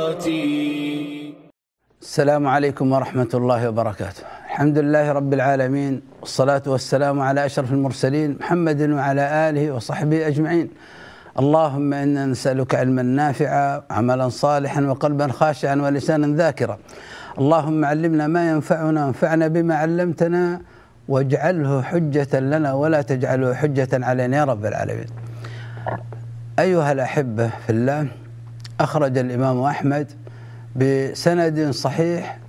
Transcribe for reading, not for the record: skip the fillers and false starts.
السلام عليكم ورحمة الله وبركاته. الحمد لله رب العالمين، والصلاة والسلام على أشرف المرسلين محمد وعلى آله وصحبه أجمعين. اللهم إنا نسألك علما نافعا وعملا صالحا وقلبا خاشعا ولسانا ذاكرا. اللهم علمنا ما ينفعنا وانفعنا بما علمتنا واجعله حجة لنا ولا تجعله حجة علينا يا رب العالمين. أيها الأحبة في الله، أخرج الإمام أحمد بسند صحيح